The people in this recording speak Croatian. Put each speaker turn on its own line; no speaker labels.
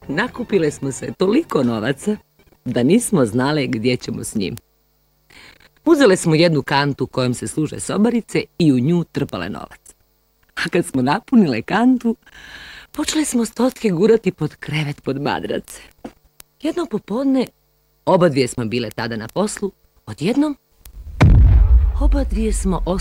nakupile smo se toliko novaca da nismo znale gdje ćemo s njim. Uzele smo jednu kantu kojom se služe sobarice i u nju trpale novac. A kad smo napunile kantu, počeli smo stotke gurati pod krevet, pod madrace. Jedno popodne, obadvije smo bile tada na poslu, odjednom, obadvije smo